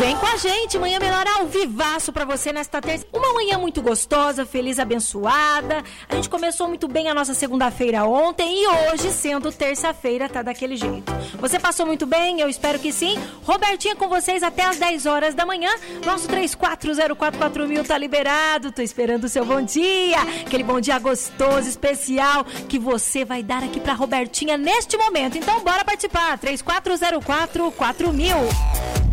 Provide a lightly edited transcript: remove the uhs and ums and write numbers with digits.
Vem com a gente, Manhã Melhor ao vivaço pra você nesta terça. Uma manhã muito gostosa, feliz, abençoada. A gente começou muito bem a nossa segunda-feira ontem e hoje, sendo terça-feira, tá daquele jeito. Você passou muito bem? Eu espero que sim. Robertinha com vocês até às 10 horas da manhã. Nosso 34044000 tá liberado. Tô esperando o seu bom dia. Aquele bom dia gostoso, especial, que você vai dar aqui pra Robertinha neste momento. Então bora participar. 34044000.